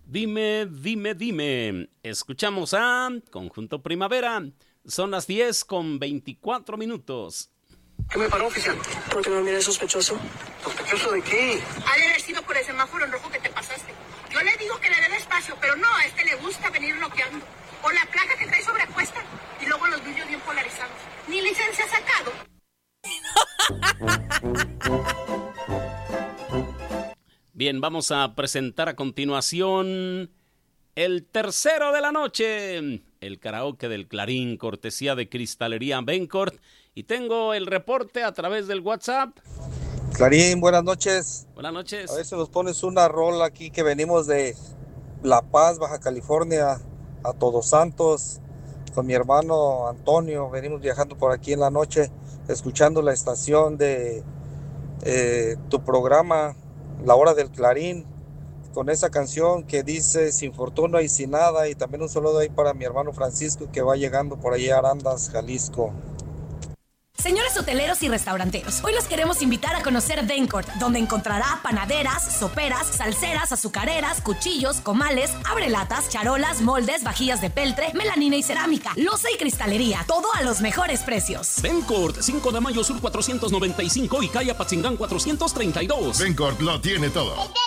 Dime, dime, dime. Escuchamos a Conjunto Primavera. Son las 10:24. ¿Qué me paró, oficial? ¿Porque no mire sospechoso? ¿Sospechoso de qué? Ha de haber sido por el semáforo en rojo que te pasaste. Yo le digo que le dé despacio, pero no, a este le gusta venir bloqueando. O la placa que trae sobrepuesta y luego los vidrios bien polarizados. Ni licencia ha sacado. Bien, vamos a presentar a continuación el tercero de la noche, el karaoke del Clarín, cortesía de Cristalería Bencourt. Y tengo el reporte a través del WhatsApp. Clarín, buenas noches. Buenas noches. A ver si nos pones una rola aquí que venimos de La Paz, Baja California, a Todos Santos, con mi hermano Antonio. Venimos viajando por aquí en la noche, escuchando la estación de tu programa, La Hora del Clarín, con esa canción que dice Sin fortuna y sin nada. Y también un saludo ahí para mi hermano Francisco, que va llegando por allá a Arandas, Jalisco. Señores hoteleros y restauranteros, hoy los queremos invitar a conocer Bencourt, donde encontrará panaderas, soperas, salseras, azucareras, cuchillos, comales, abrelatas, charolas, moldes, vajillas de peltre, melamina y cerámica, loza y cristalería, todo a los mejores precios. Bencourt, 5 de mayo sur 495 y calle Apatzingán 432. Bencourt lo tiene todo.